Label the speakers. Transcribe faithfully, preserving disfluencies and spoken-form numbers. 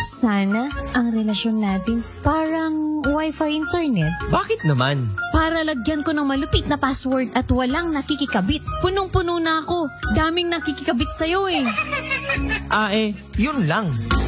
Speaker 1: Sana ang relasyon natin parang wifi internet.
Speaker 2: Bakit naman?
Speaker 1: Para lagyan ko ng malupit na password at walang nakikikabit. Punong-puno na ako. Daming nakikikabit sa'yo eh.
Speaker 2: Ah eh, yun lang.